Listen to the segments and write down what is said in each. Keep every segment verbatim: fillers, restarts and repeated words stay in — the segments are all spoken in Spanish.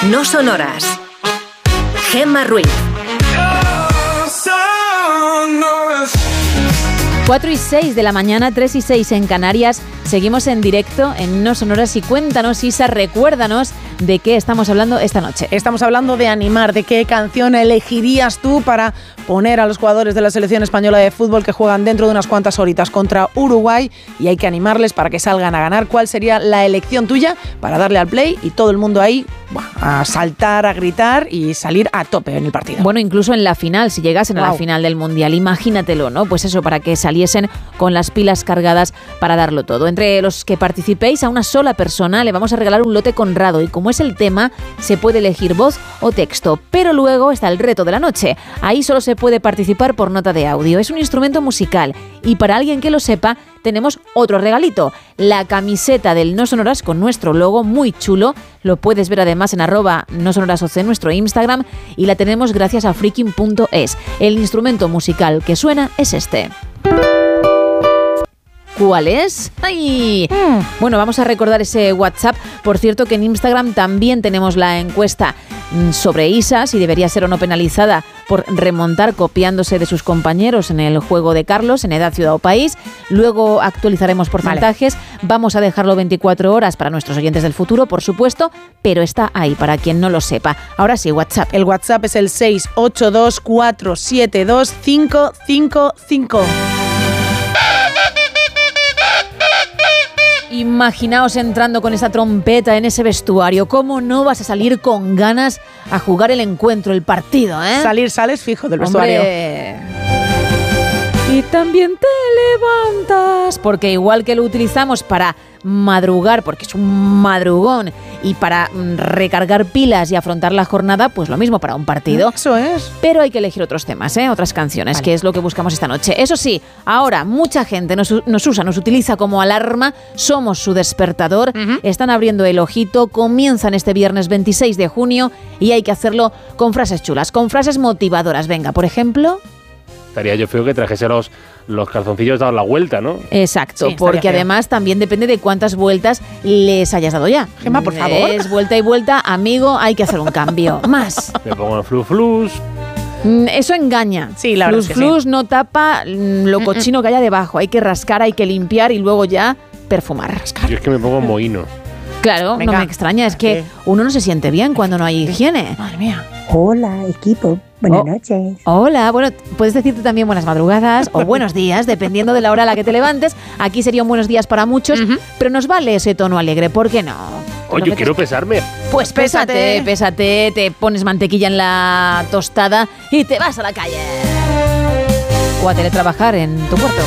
No Sonoras. Gemma Ruiz. cuatro y seis de la mañana, tres y seis en Canarias. Seguimos en directo en No Sonoras y cuéntanos, Isa, recuérdanos de qué estamos hablando esta noche. Estamos hablando de animar, de qué canción elegirías tú para poner a los jugadores de la selección española de fútbol que juegan dentro de unas cuantas horitas contra Uruguay y hay que animarles para que salgan a ganar. ¿Cuál sería la elección tuya para darle al play y todo el mundo ahí buah, a saltar, a gritar y salir a tope en el partido? Bueno, incluso en la final, si llegasen wow. a la final del Mundial, imagínatelo, ¿no? Pues eso, para que saliesen con las pilas cargadas para darlo todo. Entre los que participéis, a una sola persona le vamos a regalar un lote Conrado y como es el tema, se puede elegir voz o texto, pero luego está el reto de la noche. Ahí solo se puede participar por nota de audio. Es un instrumento musical y para alguien que lo sepa, tenemos otro regalito, la camiseta del No Sonoras con nuestro logo, muy chulo. Lo puedes ver además en arroba No Sonoras O C, nuestro Instagram, y la tenemos gracias a freaking punto es. El instrumento musical que suena es este. ¿Cuál es? ¡Ay! Mm. Bueno, vamos a recordar ese WhatsApp. Por cierto, que en Instagram también tenemos la encuesta sobre Isa, si debería ser o no penalizada por remontar copiándose de sus compañeros en el juego de Carlos, en Edad, Ciudad o País. Luego actualizaremos porcentajes. Vale. Vamos a dejarlo veinticuatro horas para nuestros oyentes del futuro, por supuesto, pero está ahí para quien no lo sepa. Ahora sí, WhatsApp. El WhatsApp es el seis ocho dos cuatro siete dos cinco cinco cinco. Imaginaos entrando con esa trompeta en ese vestuario. ¿Cómo no vas a salir con ganas a jugar el encuentro, el partido, eh? Salir, sales fijo del vestuario. ¡Hombre! Y también te levantas, porque igual que lo utilizamos para madrugar, porque es un madrugón, y para recargar pilas y afrontar la jornada, pues lo mismo para un partido. Eso es. Pero hay que elegir otros temas, ¿eh? Otras canciones, vale. Que es lo que buscamos esta noche. Eso sí, ahora mucha gente nos, nos usa, nos utiliza como alarma, somos su despertador, uh-huh. Están abriendo el ojito, comienzan este viernes veintiséis de junio y hay que hacerlo con frases chulas, con frases motivadoras. Venga, por ejemplo... Estaría yo feo que trajese los, los calzoncillos dados la vuelta, ¿no? Exacto, sí, porque además también depende de cuántas vueltas les hayas dado ya. Gemma, por favor. Es vuelta y vuelta, amigo, hay que hacer un cambio. Más. Me pongo en flus flus. Eso engaña. Sí, la flus, verdad es que flus sí. No tapa lo cochino mm-mm. que haya debajo. Hay que rascar, hay que limpiar y luego ya perfumar. Rascar. Yo es que me pongo mohino. Claro, venga, no me extraña, es que uno no se siente bien cuando no hay higiene. Madre mía. Hola, equipo. Buenas oh. noches. Hola, bueno, puedes decirte también buenas madrugadas o buenos días, dependiendo de la hora a la que te levantes. Aquí sería un buenos días para muchos, uh-huh. Pero nos vale ese tono alegre, ¿por qué no? Oye, yo quiero pesarme. Pues pésate, pésate, te pones mantequilla en la tostada y te vas a la calle. O a teletrabajar en tu puerto.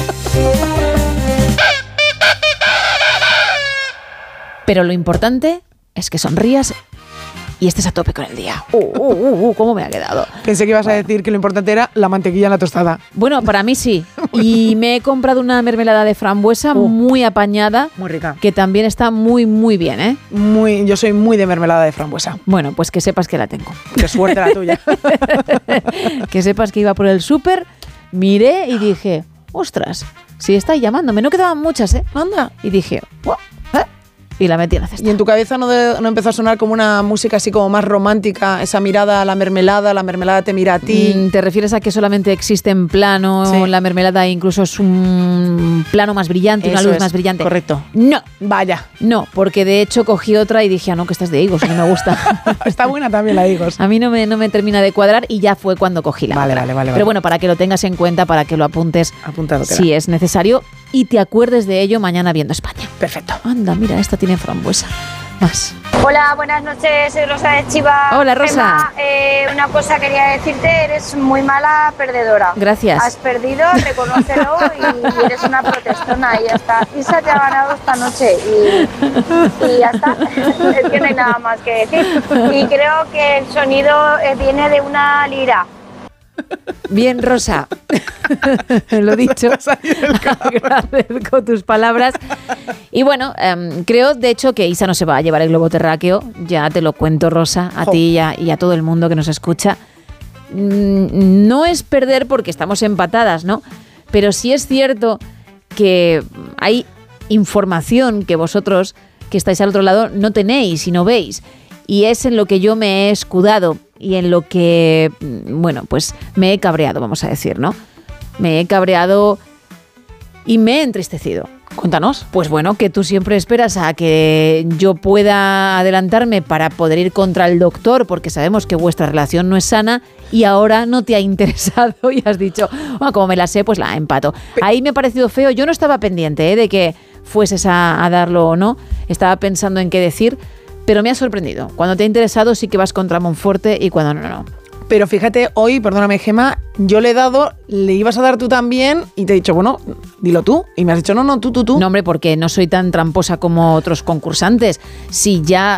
Pero lo importante es que sonrías y estés a tope con el día. Uh, uh, uh, uh, ¿Cómo me ha quedado? Pensé que ibas bueno. a decir que lo importante era la mantequilla en la tostada. Bueno, para mí sí. Y me he comprado una mermelada de frambuesa uh, muy apañada. Muy rica. Que también está muy, muy bien, ¿eh? Muy, yo soy muy de mermelada de frambuesa. Bueno, pues que sepas que la tengo. Qué suerte la tuya. Que sepas que iba por el súper, miré y dije, ostras, si estáis llamándome. No quedaban muchas, ¿eh? Anda. Y dije, wow. Y la metí en la cesta. ¿Y en tu cabeza no, de, no empezó a sonar como una música así como más romántica? Esa mirada a la mermelada, la mermelada te mira a ti. ¿Te refieres a que solamente existe en plano? Sí. La mermelada incluso es un plano más brillante, Eso una luz es, más brillante. Correcto. No. Vaya. No, porque de hecho cogí otra y dije, ah, no, que esta es de higos, no me gusta. Está buena también la de higos. A mí no me, no me termina de cuadrar y ya fue cuando cogí la vale, otra. Vale, vale, Pero vale. bueno, para que lo tengas en cuenta, para que lo apuntes Apuntado si es necesario y te acuerdes de ello mañana viendo España. Perfecto. Anda, mira, esta tiene frambuesa. Más. Hola, buenas noches, soy Rosa de Chiva. Hola, Rosa. Gemma, eh, una cosa quería decirte, eres muy mala perdedora. Gracias. Has perdido, reconócelo y eres una protestona y ya está. Isa te ha ganado esta noche y, y ya está. Es que no hay nada más que decir. Y creo que el sonido viene de una lira. Bien, Rosa. Lo dicho. Agradezco tus palabras. Y bueno, um, creo de hecho que Isa no se va a llevar el globo terráqueo. Ya te lo cuento, Rosa, a oh. ti y a, y a todo el mundo que nos escucha. Mm, no es perder porque estamos empatadas, ¿no? Pero sí es cierto que hay información que vosotros que estáis al otro lado no tenéis y no veis. y es en lo que yo me he escudado y en lo que, bueno, pues me he cabreado, vamos a decir, ¿no? Me he cabreado y me he entristecido. Cuéntanos. Pues bueno, que tú siempre esperas a que yo pueda adelantarme para poder ir contra el doctor, porque sabemos que vuestra relación no es sana y ahora no te ha interesado y has dicho, bueno, como me la sé, pues la empato. Ahí me ha parecido feo. Yo no estaba pendiente ¿eh? de que fueses a, a darlo o no. Estaba pensando en qué decir, pero me ha sorprendido. Cuando te ha interesado sí que vas contra Monforte y cuando no, no. Pero fíjate, hoy, perdóname, Gemma, yo le he dado, le ibas a dar tú también y te he dicho, bueno, dilo tú. Y me has dicho, no, no, tú, tú, tú. No, hombre, porque no soy tan tramposa como otros concursantes. Si ya